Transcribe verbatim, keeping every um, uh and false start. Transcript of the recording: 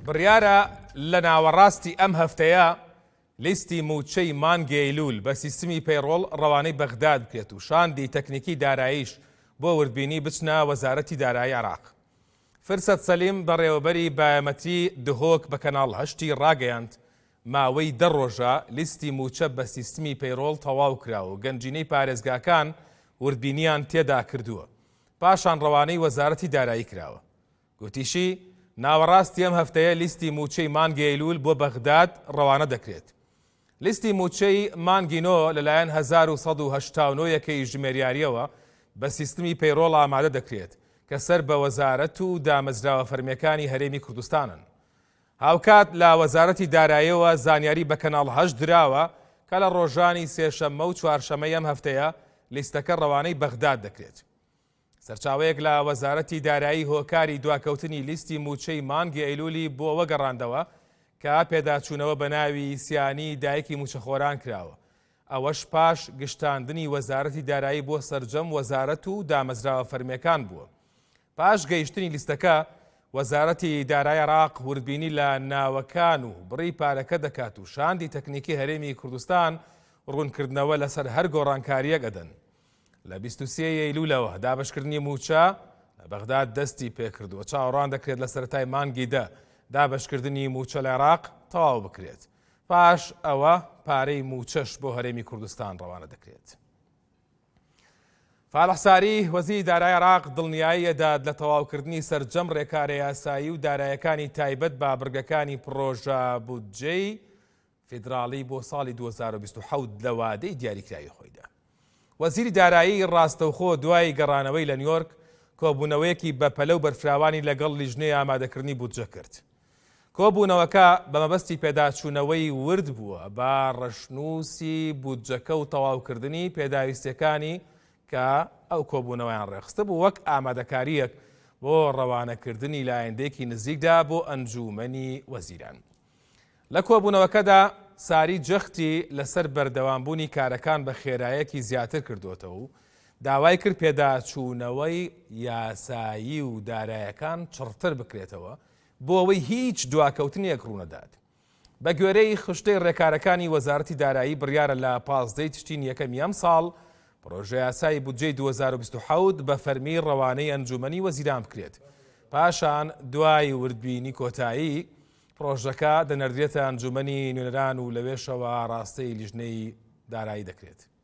بڕیارە لە ناوەڕاستی ئەم هەفتەیە لیستی موچەی مانگی ئەیلول بە سیستمی پەیڕۆڵ ڕەوانەی بەغداد بکرێت و شاندی تەکنیکی داراییش بۆ وردبینی بچنە وەزارەتی دارایی عێراق. فرسەت سەلیم بەڕێوەبەری بایەمەتری دهۆک بە کەناڵ هەشتی ڕاگەیاند ماوەی دە ڕۆژە لیستی موچە بە سیستمی پەیڕۆڵ تەواو کراوە و گەنجینەی پارێزگاکان وردبینیان تێدا کردووە. پاشان ڕەوانەی وەزارەتی دارایی کراوە. گوتیشی ناوەڕاستی ئەم هەفتەیە لیستی موچەی مانگی ئەیلول بۆ بەغداد ڕەوانە دەکرێت. لیستی موچەی مانگی نۆ لەلایەن هەزار و سەد و هەشتا و نۆ یەکەی ژمێریاریەوە بە سیستمی پەیڕۆڵ ئامادە دەکرێت کە سەر بە وەزارەت و دامەزراوە فەرمیەکانی هەرێمی کوردستانن. هاوکات لە وەزارەتی داراییەوە زانیاری بە کەناڵ هەشت دراوە کە لە ڕۆژانی سێشەممە و چوارشەمەی ئەم هەفتەیە لیستەکە ڕەوانەی بەغداد دەکرێت. سەرچاوەیەک لە وەزارەتی دارایی هۆکاری دواکەوتنی لیستی موچەی مانگی ئەیلولی بۆ وەگەڕاندەوە کە پێداچوونەوە بە ناوی سیانی دایکی موچەخۆران کراوە. ئەوەش پاش گشتاندنی وەزارەتی دارایی بۆ سەرجەم وەزارەت و دامەزراوە فەرمیەکان بووە. پاش گەیشتنی لیستەکە وەزارەتی دارایی عێراق وردبینی لە ناوەکان و بڕی پارەکە دەکات و شاندی تەکنیکی هەرێمی کوردستان ڕوونکردنەوە لەسەر هەر گۆڕانکاریەک ئەدەن. لە بیست و سێ ئەیلولەوە دابەشکردنی موچە لە بەغداد دەستی پێکردووە. چاوەڕوان دەکرێت لە سەرەتای مانگی دە دابەشکردنی موچە لە عێراق تەواو بکرێت. پاش ئەوە پارەی موچەش بۆ هەرێمی کوردستان ڕەوانە دەکرێت. فالحساری وەزیری دارایی عێراق دڵنیایی دەدات لە تەواوکردنی سەرجەم ڕێکارە یاسایی و داراییەکانی تایبەت بە بڕگەکانی پرۆژە بودجەی فیدراڵی بۆ ساڵی دوو هەزار و بیست و حەوت لە وادەی دیاریکراوی خۆیدا. وەزیری دارایی ڕاستەوخۆ دوای گەڕانەوەی لە نیویۆرک کۆبوونەوەیەکی بەپەلە و بەرفراوانی لەگەڵ لیژنەی ئامادەکردنی بودجە کرد. کۆبوونەوەکە بە مەبەستی پێداچوونەوەی ورد بووە بە ڕەشنووسی بودجەکە و تەواوکردنی پێداویستیەکانی کە ئەو کۆبوونەوەیان ڕێخستە بوو وەک ئامادەکاریەک بۆ ڕەوانەکردنی لایەندەیەکی نزیکدا بۆ ئەنجومەنی وەزیران. لە کۆبوونەوەکەدا ساری جەختی لەسەر بەردەوامبوونی کارەکان بە خێرایەکی زیاتر کردوتەوە و داوای کرد پێداچوونەوەی یاسایی و داراییەکان چڕتر بکرێتەوە بۆ ئەوەی هیچ دواکەوتنیەک ڕوونەدات. بە گوێرەی خشتەی ڕێکارەکانی وەزارەتی دارایی بڕیارە لە پازدەی تشتین یەکەمی ئەم ساڵ پرۆژە یاسایی بودجەی دوو هەزار و بیست و حەوت بە فەرمی ڕەوانەی ئەنجومەنی وەزیران بکرێت. پاشان دوای وردبینی کۆتایی پرۆژەکە دەنەردرێتە ئەنجومەنی نوێنەران و لەوێشەوە ڕاستەی لیژنەی دارایی دەکرێت.